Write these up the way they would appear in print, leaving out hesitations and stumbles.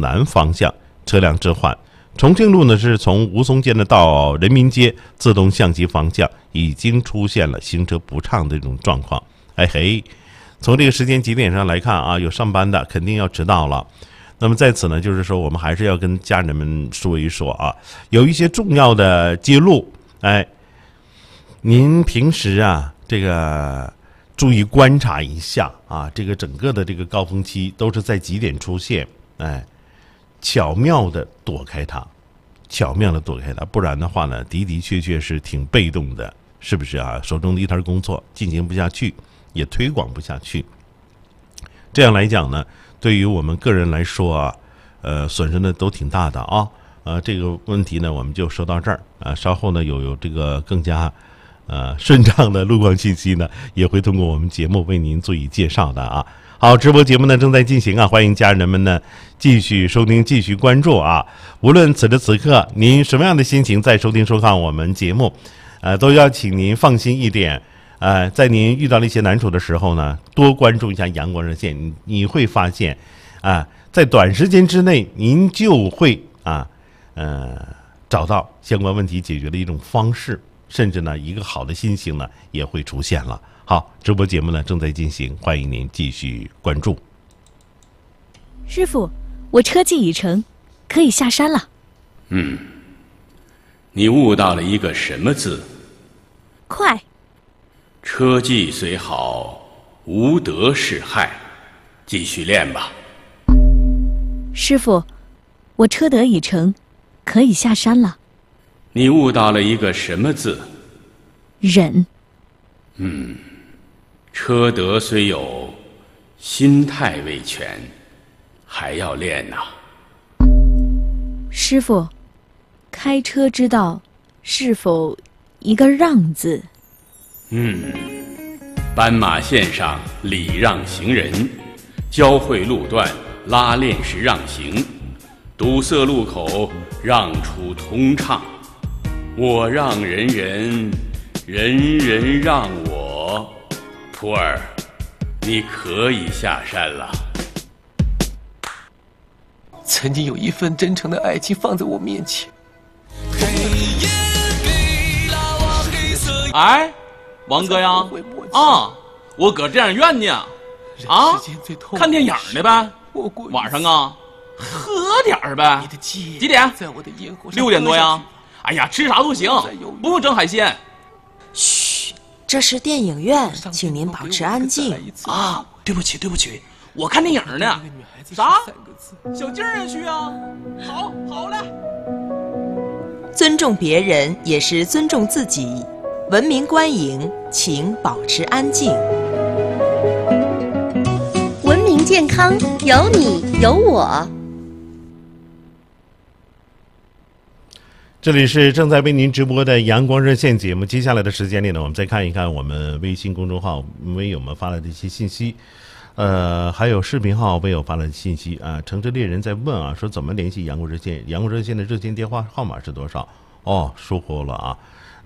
南方向车辆置换。重庆路呢是从吴淞街呢到人民街自动向西方向已经出现了行车不畅的这种状况。哎嘿，从这个时间几点上来看啊，有上班的肯定要迟到了。那么在此呢，就是说我们还是要跟家人们说一说啊，有一些重要的街路，哎，您平时啊这个注意观察一下啊，这个整个的这个高峰期都是在几点出现，哎，巧妙的躲开它，不然的话呢，的确是挺被动的，是不是啊？手中的一摊工作进行不下去，也推广不下去。这样来讲呢，对于我们个人来说啊，损失呢都挺大的啊。这个问题呢，我们就说到这儿啊。稍后呢，有这个更加顺畅的路况信息呢，也会通过我们节目为您做以介绍的啊。好，直播节目呢正在进行啊，欢迎家人们呢继续收听、继续关注啊。无论此时此刻您什么样的心情在收听收看我们节目，都要请您放心一点。在您遇到了一些难处的时候呢，多关注一下阳光热线，你会发现在短时间之内您就会找到相关问题解决的一种方式，甚至呢一个好的心情呢也会出现了。好，直播节目呢正在进行，欢迎您继续关注。 师傅，我车技已成，可以下山了。 你悟到了一个什么字？ 快。 车技虽好，无德是害，继续练吧。 师傅，我车德已成，可以下山了。 你悟到了一个什么字？ 忍。 车德虽有，心态未全，还要练呐。 师傅，开车之道是否一个让字？ 斑马线上礼让行人，交汇路段拉链式让行，堵塞路口让出通畅。我让人人，人人让我。徒儿，你可以下山了。 曾经有一份真诚的爱情放在我面前。 哎，王哥呀，我搁电影院呢，看电影呢呗。晚上啊，喝点儿呗。几点？6点多呀。哎呀，吃啥都行，不用整海鲜。 嘘，这是电影院，请您保持安静。 对不起，我看电影呢。啥？小静也去啊？好嘞。 尊重别人也是尊重自己，文明观影，请保持安静。 文明健康，有你有我。 这里是正在为您直播的阳光热线节目，接下来的时间里呢，我们再看一看我们微信公众号微友们发来的一些信息，还有视频号微友发来的信息啊。城市猎人在问啊，说怎么联系阳光热线？阳光热线的热线电话号码是多少？疏忽了啊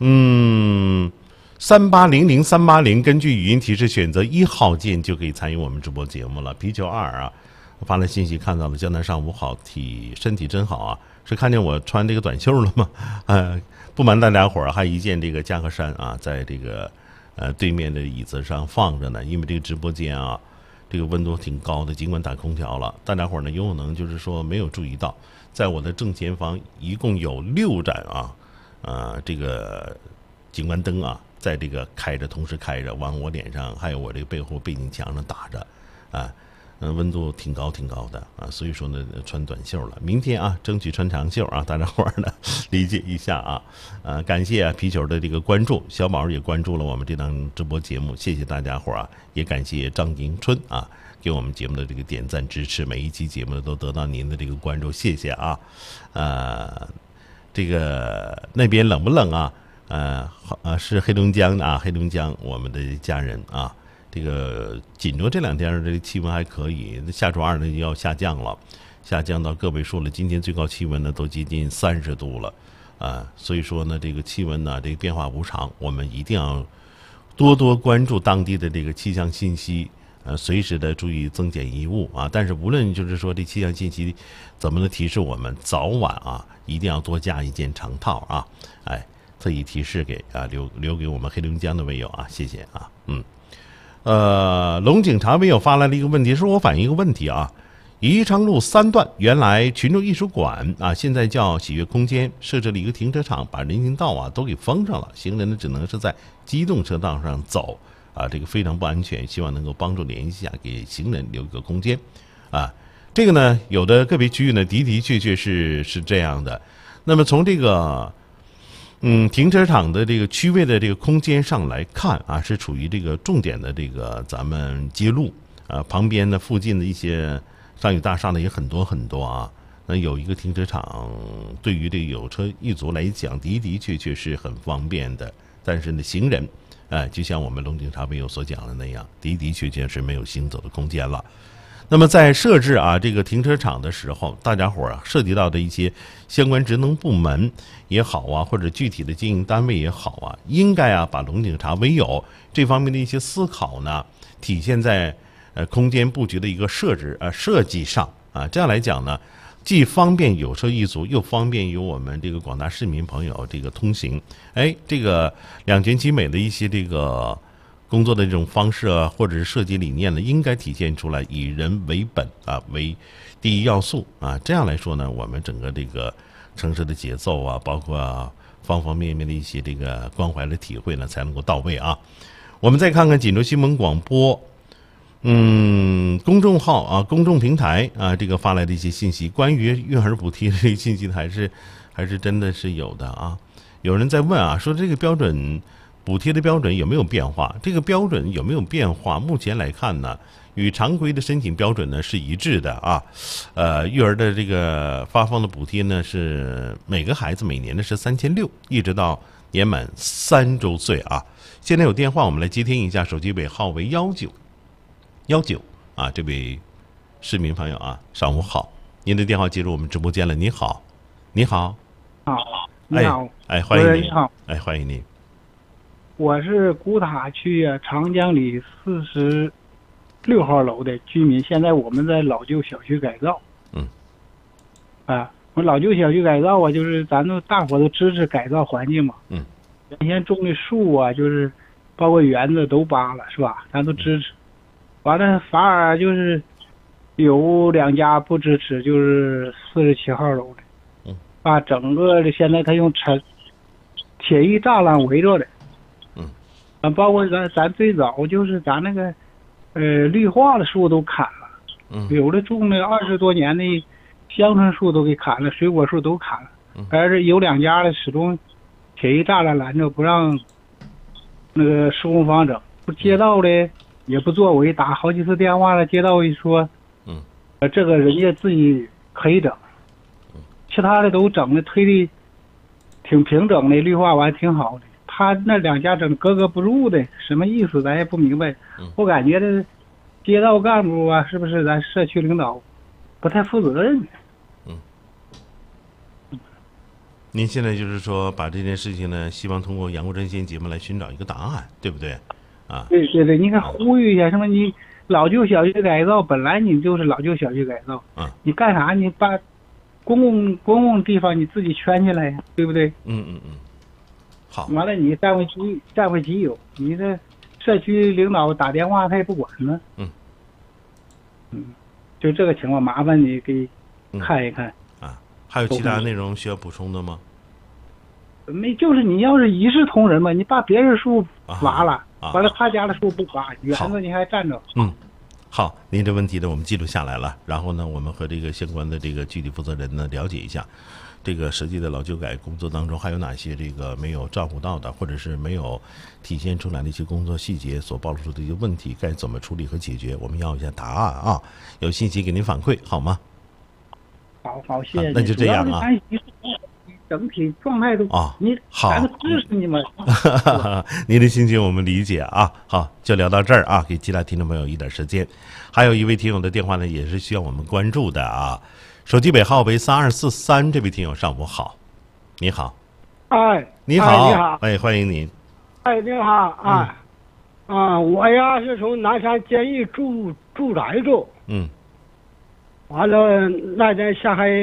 ，3800-380，根据语音提示选择1号键就可以参与我们直播节目了。皮球2啊，发了信息看到了，江南上午好，身体真好啊。是看见我穿这个短袖了吗？不瞒大家伙儿，还一件这个夹克衫啊，在这个对面的椅子上放着呢。因为这个直播间啊，这个温度挺高的，尽管打空调了，大家伙儿呢有可能就是说没有注意到，在我的正前方一共有6盏这个景观灯啊，在这个同时开着，往我脸上还有我这个背后背景墙上打着温度挺高的啊，所以说呢穿短袖了。明天啊争取穿长袖啊，大家伙儿呢理解一下啊。感谢皮球的这个关注，小宝也关注了我们这档直播节目，谢谢大家伙儿啊，也感谢张迎春啊给我们节目的这个点赞支持，每一期节目都得到您的这个关注，谢谢啊。这个那边冷不冷啊？是黑龙江的啊，黑龙江我们的家人啊。这个锦州这2天这个气温还可以，下周2呢要下降了，下降到个位数了。今天最高气温呢都接近30度了所以说呢这个气温呢这个变化无常，我们一定要多关注当地的这个气象信息随时的注意增减衣物啊。但是无论就是说这气象信息怎么的提示我们，早晚啊一定要多加一件长套啊。特意提示给留给我们黑龙江的微友啊，谢谢啊。龙警察微友发来了一个问题，说我反映一个问题啊。宜昌路3段原来群众艺术馆啊，现在叫喜悦空间，设置了一个停车场，把人行道啊都给封上了，行人呢只能是在机动车道上走啊，这个非常不安全，希望能够帮助联系一下，给行人留一个空间啊。这个呢，有的个别区域呢的确是这样的。那么从这个停车场的这个区位的这个空间上来看啊，是处于这个重点的这个咱们街路旁边的附近的一些商业大厦呢也很多啊。那有一个停车场，对于这个有车一族来讲，的确是很方便的。但是呢，行人就像我们龙警察微友所讲的那样，的确是没有行走的空间了。那么在设置这个停车场的时候，大家伙涉及到的一些相关职能部门也好啊，或者具体的经营单位也好啊，应该把龙警察微友这方面的一些思考呢，体现在空间布局的一个设计上啊。这样来讲呢，既方便有车一族，又方便于我们这个广大市民朋友这个通行。这个两全其美的一些这个工作的这种方式啊，或者是设计理念呢，应该体现出来以人为本为第一要素啊。这样来说呢，我们整个这个城市的节奏啊，包括方方面面的一些这个关怀的体会呢，才能够到位啊。我们再看看锦州新闻广播公众号公众平台这个发来的一些信息，关于育儿补贴的这个信息还是真的是有的啊。有人在问说这个标准补贴的标准有没有变化？这个标准有没有变化？目前来看呢，与常规的申请标准呢是一致的啊。育儿的这个发放的补贴呢是每个孩子每年的是3600，一直到年满3周岁啊。现在有电话，我们来接听一下，手机尾号为19啊，这位市民朋友上午好，您的电话接入我们直播间了。你好， 你好， 欢迎您， 你好， 欢迎您。 我是古塔区长江里46号楼的居民，现在我们在老旧小区改造。我老旧小区改造就是咱都大伙都支持改造环境嘛。原先种的树就是包括园子都扒了，是吧？咱都支持。完了，反而就是有2家不支持，就是47号楼的，把整个的现在他用铁艺栅栏围着的。包括咱最早就是咱那个绿化的树都砍了，有的种了20多年的香椿树都给砍了，水果树都砍了，而是有2家的始终铁艺栅栏拦着，不让那个施工方整。不街道的也不作为，打好几次电话了，街道一说，这个人家自己可以整，其他的都整的推的挺平整的，绿化完挺好的。他那2家整格格不入的，什么意思咱也不明白。我感觉这街道干部是不是咱社区领导不太负责任？ 您现在就是说把这件事情呢，希望通过杨国珍先节目来寻找一个答案，对不对？ 对，你看呼吁一下，什么你老旧小区改造，本来你就是老旧小区改造，你干啥？你把公共地方你自己圈起来呀，对不对？ 好。 完了，你占为己有，你这社区领导打电话他也不管呢。就这个情况，麻烦你给看一看。 还有其他内容需要补充的吗？ 没，就是你要是一视同仁嘛，你把别人树伐了，完了他家的树不伐，园子你还站着。 好，您这问题呢我们记录下来了，然后呢我们和这个相关的这个具体负责人呢了解一下，这个实际的老旧改工作当中还有哪些这个没有照顾到的，或者是没有体现出来的一些工作细节所暴露出的一些问题，该怎么处理和解决，我们要一下答案有信息给您反馈好吗？ 好，谢谢你。 那就这样整体状态都好， 咱支持你们。 您的心情我们理解好，就聊到这儿给其他听众朋友一点时间。还有一位听友的电话呢，也是需要我们关注的手机尾号为3243，这位听友上午好，你好。 你好， 欢迎您。 你好啊，我呀是从南山监狱住宅住。 嗯。 完了那天下黑